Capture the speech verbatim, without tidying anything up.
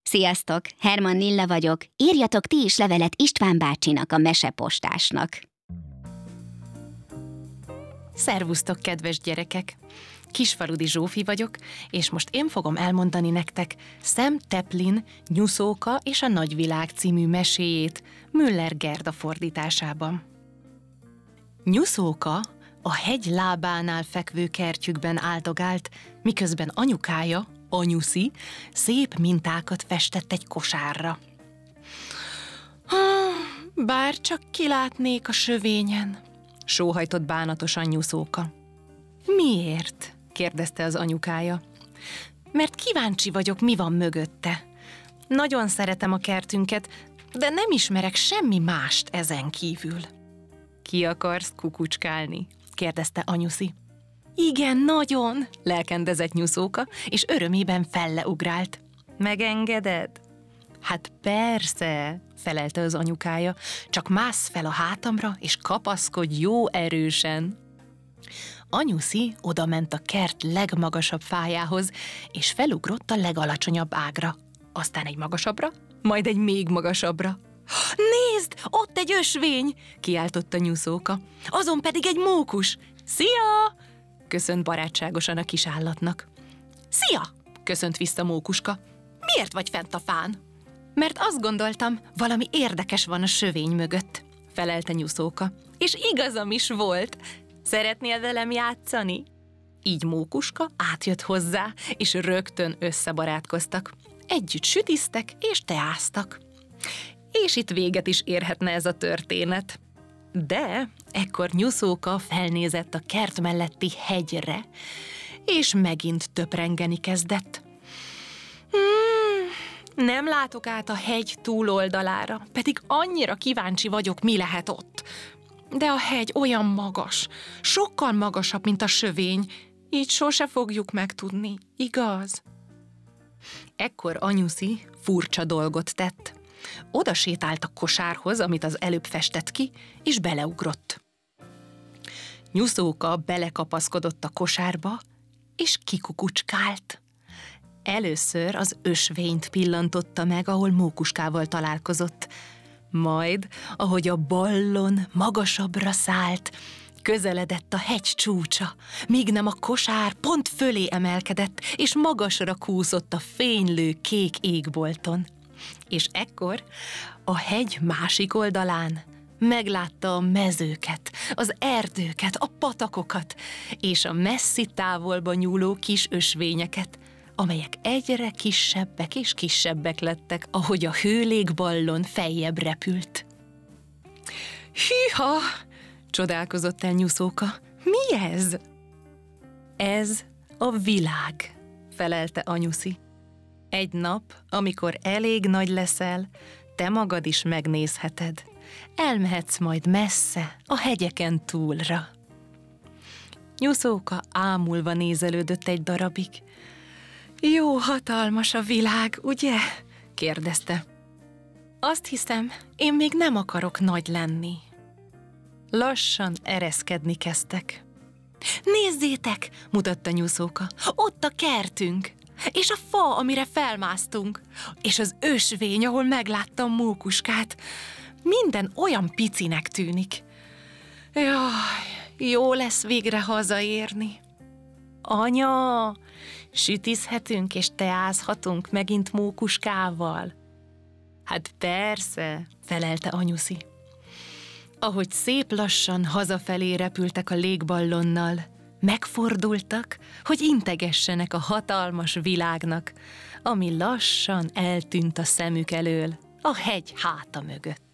Sziasztok! Herman Lilla vagyok. Írjatok ti is levelet István bácsinak, a mesepostásnak. Szervusztok, kedves gyerekek! Kisfaludi Zsófi vagyok, és most én fogom elmondani nektek Sam Taplin Nyuszóka és a nagyvilág című meséjét Müller Gerda fordításában. Nyuszóka a hegy lábánál fekvő kertjükben áldogált, miközben anyukája, Anyuszi, szép mintákat festett egy kosárra. Bár csak kilátnék a sövényen, sóhajtott bánatosan Nyuszóka. Miért? kérdezte az anyukája. Mert kíváncsi vagyok, mi van mögötte. Nagyon szeretem a kertünket, de nem ismerek semmi mást ezen kívül. Ki akarsz kukucskálni? kérdezte Anyuszi. Igen, nagyon, lelkendezett Nyuszóka, és örömében felleugrált. Megengeded? Hát persze, felelte az anyukája, csak mász fel a hátamra, és kapaszkodj jó erősen. Anyuszi odament a kert legmagasabb fájához, és felugrott a legalacsonyabb ágra, aztán egy magasabbra, majd egy még magasabbra. Nézd, ott egy ösvény, kiáltotta Nyuszóka, azon pedig egy mókus. Szia! Köszönt barátságosan a kis állatnak. Szia! Köszönt vissza mókuska. Miért vagy fent a fán? Mert azt gondoltam, valami érdekes van a sövény mögött, felelte Nyuszóka. És igazam is volt. Szeretnél velem játszani? Így mókuska átjött hozzá, és rögtön összebarátkoztak. Együtt sütiztek és teáztak. És itt véget is érhetne ez a történet. De ekkor Nyuszóka felnézett a kert melletti hegyre, és megint töprengeni kezdett. Hmm, nem látok át a hegy túloldalára, pedig annyira kíváncsi vagyok, mi lehet ott. De a hegy olyan magas, sokkal magasabb, mint a sövény, így sose fogjuk megtudni, igaz? Ekkor Anyuszi furcsa dolgot tett. Oda sétált a kosárhoz, amit az előbb festett ki, és beleugrott. Nyuszóka belekapaszkodott a kosárba, és kikukucskált. Először az ösvényt pillantotta meg, ahol mókuskával találkozott. Majd, ahogy a ballon magasabbra szállt, közeledett a hegy csúcsa, míg nem a kosár pont fölé emelkedett, és magasra kúszott a fénylő kék égbolton. És ekkor a hegy másik oldalán meglátta a mezőket, az erdőket, a patakokat, és a messzi távolba nyúló kis ösvényeket, amelyek egyre kisebbek és kisebbek lettek, ahogy a hőlégballon feljebb repült. Hűha! Csodálkozott el Nyuszóka. Mi ez? Ez a világ, felelte Anyuszi. Egy nap, amikor elég nagy leszel, te magad is megnézheted. Elmehetsz majd messze, a hegyeken túlra. Nyuszóka ámulva nézelődött egy darabig. Jó hatalmas a világ, ugye? kérdezte. Azt hiszem, én még nem akarok nagy lenni. Lassan ereszkedni kezdtek. Nézzétek, mutatta Nyuszóka, ott a kertünk, és a fa, amire felmásztunk, és az ösvény, ahol megláttam mókuskát. Minden olyan picinek tűnik. Jaj, jó lesz végre hazaérni. Anya, sütizhetünk és teázhatunk megint mókuskával? Hát persze, felelte Anyuszi. Ahogy szép lassan hazafelé repültek a légballonnal, megfordultak, hogy integessenek a hatalmas világnak, ami lassan eltűnt a szemük elől, a hegy háta mögött.